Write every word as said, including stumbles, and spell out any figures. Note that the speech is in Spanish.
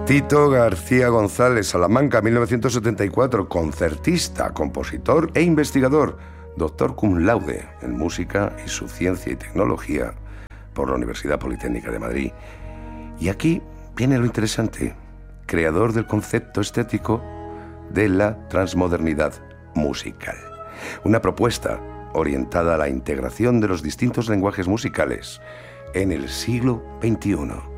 Tito García González, Salamanca, mil novecientos setenta y cuatro, concertista, compositor e investigador, doctor cum laude en música y su ciencia y tecnología por la Universidad Politécnica de Madrid. Y aquí viene lo interesante, creador del concepto estético de la transmodernidad musical. Una propuesta orientada a la integración de los distintos lenguajes musicales en el siglo veintiuno.